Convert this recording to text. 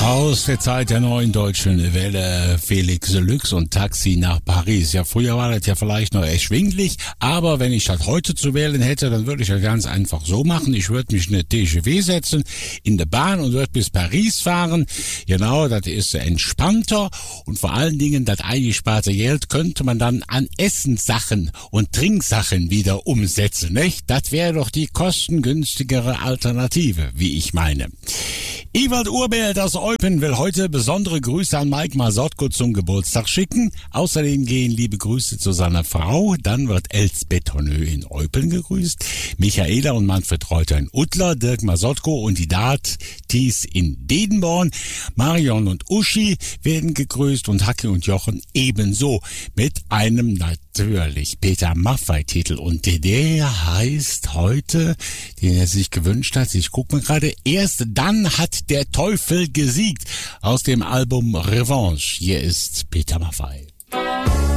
Aus der Zeit der neuen deutschen Welle, Felix Deluxe und Taxi nach Paris. Ja, früher war das ja vielleicht noch erschwinglich, aber wenn ich das heute zu wählen hätte, dann würde ich das ganz einfach so machen. Ich würde mich in eine TGV setzen, in der Bahn und würde bis Paris fahren. Genau, das ist entspannter und vor allen Dingen das eingesparte Geld könnte man dann an Essenssachen und Trinksachen wieder umsetzen, nicht? Das wäre doch die kostengünstigere Alternative, wie ich meine. Ewald Urberl aus Eupen will heute besondere Grüße an Mike Masotko zum Geburtstag schicken. Außerdem gehen liebe Grüße zu seiner Frau. Dann wird Elsbeth Honnö in Eupen gegrüßt. Michaela und Manfred Reuter in Uttler, Dirk Masotko und die Datis in Dedenborn. Marion und Uschi werden gegrüßt und Hacke und Jochen ebenso mit einem natürlich Peter Maffay-Titel. Und der heißt heute, den er sich gewünscht hat, ich gucke mal gerade, erst dann hat der Teufel gesiegt, aus dem Album Revanche. Hier ist Peter Maffay.